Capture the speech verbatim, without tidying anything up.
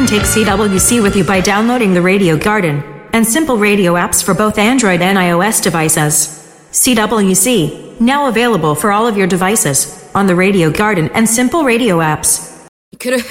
can take C W C with you by downloading the Radio Garden and Simple Radio apps for both Android and iOS devices. C W C, now available for all of your devices on the Radio Garden and Simple Radio apps. 그래,